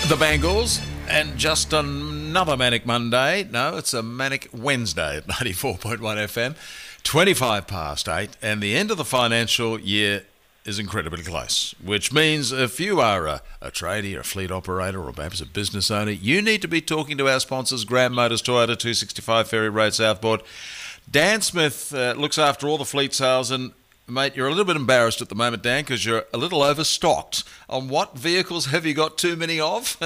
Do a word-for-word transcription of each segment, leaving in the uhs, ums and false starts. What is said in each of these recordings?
The Bangles, and just another Manic Monday. No, it's a Manic Wednesday at ninety-four point one F M. twenty-five past eight, and the end of the financial year is incredibly close, which means if you are a, a tradie, or a fleet operator, or perhaps a business owner, you need to be talking to our sponsors, Graham Motors Toyota, two sixty-five Ferry Road, Southport. Dan Smith uh, looks after all the fleet sales, and mate, you're a little bit embarrassed at the moment, Dan, because you're a little overstocked. On what vehicles have you got too many of?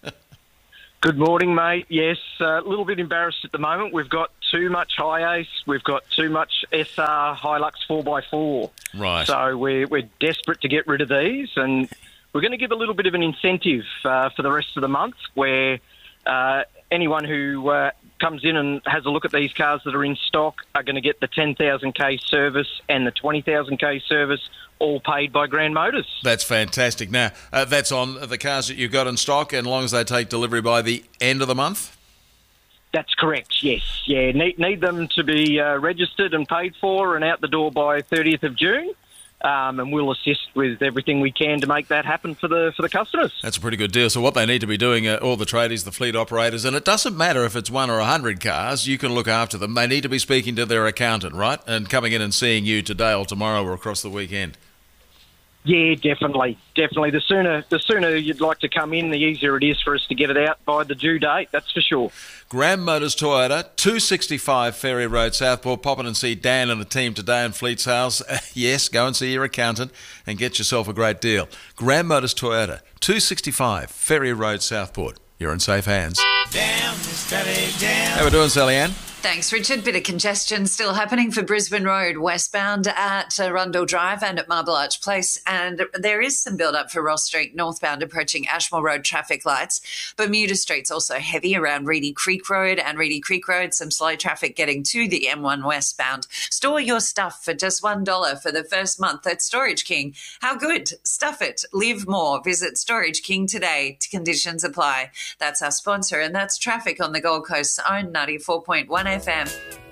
Good morning, mate. Yes, a little bit embarrassed at the moment. We've got too much Hi-Ace. We've got too much S R Hilux four by four. Right. So we're, we're desperate to get rid of these, and we're going to give a little bit of an incentive uh, for the rest of the month where uh, anyone who uh, comes in and has a look at these cars that are in stock are going to get the ten thousand K service and the twenty thousand K service, all paid by Grand Motors. That's fantastic. Now, uh, that's on the cars that you've got in stock, and as long as they take delivery by the end of the month? That's correct, yes. Yeah, need, need them to be uh, registered and paid for and out the door by thirtieth of June. Um, and we'll assist with everything we can to make that happen for the for the customers. That's a pretty good deal. So what they need to be doing, uh, all the tradies, the fleet operators, and it doesn't matter if it's one or a hundred cars, you can look after them. They need to be speaking to their accountant, right? And coming in and seeing you today or tomorrow or across the weekend. Yeah, definitely, definitely. The sooner the sooner you'd like to come in, the easier it is for us to get it out by the due date, that's for sure. Graham Motors Toyota, two sixty-five Ferry Road, Southport. Pop in and see Dan and the team today in Fleet Sales. Yes, go and see your accountant and get yourself a great deal. Graham Motors Toyota, two sixty-five Ferry Road, Southport. You're in safe hands. Down, steady down. How we doing, Sally Ann? Thanks, Richard. Bit of congestion still happening for Brisbane Road westbound at uh, Rundle Drive and at Marble Arch Place. And there is some build-up for Ross Street northbound approaching Ashmore Road traffic lights. Bermuda Street's also heavy around Reedy Creek Road and Reedy Creek Road. Some slow traffic getting to the M one westbound. Store your stuff for just one dollar for the first month at Storage King. How good? Stuff it. Live more. Visit Storage King today. Conditions apply. That's our sponsor, and that's traffic on the Gold Coast's own ninety-four point one F M.